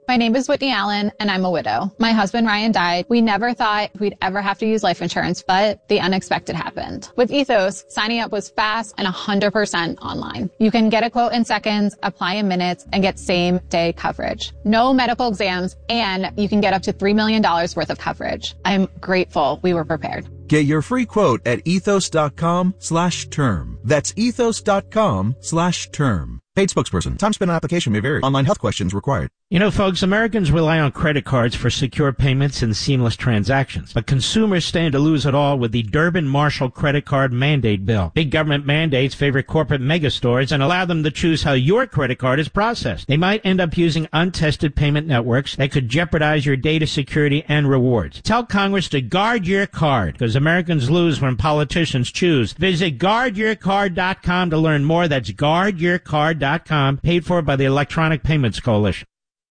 My name is Whitney Allen, and I'm a widow. My husband, Ryan, died. We never thought we'd ever have to use life insurance, but the unexpected happened. With Ethos, signing up was fast and 100% online. You can get a quote in seconds, apply in minutes, and get same-day coverage. No medical exams, and you can get up to $3 million worth of coverage. I'm grateful we were prepared. Get your free quote at ethos.com/term. That's ethos.com/term. Paid spokesperson. Time spent on application may vary. Online health questions required. You know, folks, Americans rely on credit cards for secure payments and seamless transactions. But consumers stand to lose it all with the Durbin-Marshall credit card mandate bill. Big government mandates favor corporate megastores and allow them to choose how your credit card is processed. They might end up using untested payment networks that could jeopardize your data security and rewards. Tell Congress to guard your card, because Americans lose when politicians choose. Visit guardyourcard.com to learn more. That's guardyourcard.com, paid for by the Electronic Payments Coalition.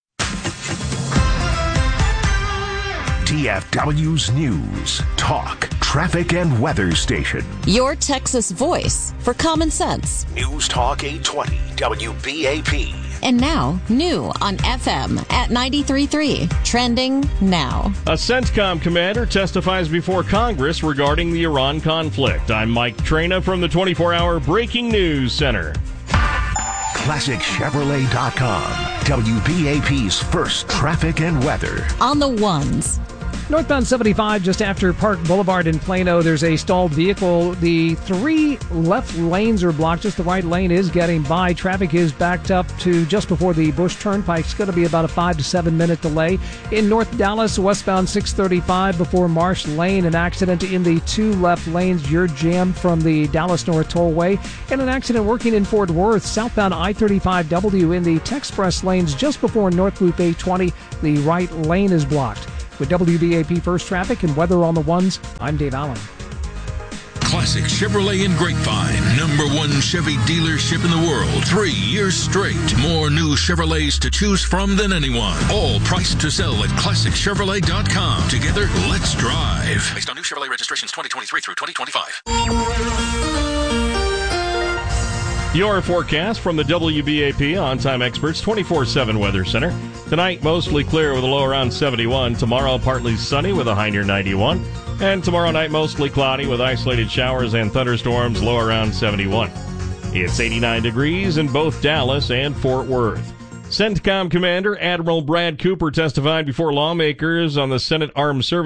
TFW's News, Talk, Traffic, and Weather Station. Your Texas voice for common sense. News Talk 820, WBAP. And now, new on FM at 93.3. Trending now. A CENTCOM commander testifies before Congress regarding the Iran conflict. I'm Mike Trena from the 24-hour Breaking News Center. ClassicChevrolet.com, WBAP's first traffic and weather. On the ones. Northbound 75, just after Park Boulevard in Plano, there's a stalled vehicle. The 3 left lanes are blocked. Just the right lane is getting by. Traffic is backed up to just before the Bush Turnpike. It's going to be about a 5 to 7 minute delay. In North Dallas, westbound 635 before Marsh Lane, an accident in the 2 left lanes. You're jammed from the Dallas North Tollway. And an accident working in Fort Worth, southbound I-35W in the Texpress lanes just before North Loop 820. The right lane is blocked. With WBAP First Traffic and Weather on the Ones, I'm Dave Allen. Classic Chevrolet in Grapevine, #1 Chevy dealership in the world. 3 years straight. More new Chevrolets to choose from than anyone. All priced to sell at ClassicChevrolet.com. Together, let's drive. Based on new Chevrolet registrations 2023 through 2025. Your forecast from the WBAP On-Time Experts 24/7 Weather Center. Tonight, mostly clear with a low around 71. Tomorrow, partly sunny with a high near 91. And tomorrow night, mostly cloudy with isolated showers and thunderstorms, low around 71. It's 89 degrees in both Dallas and Fort Worth. CENTCOM Commander Admiral Brad Cooper testified before lawmakers on the Senate Armed Services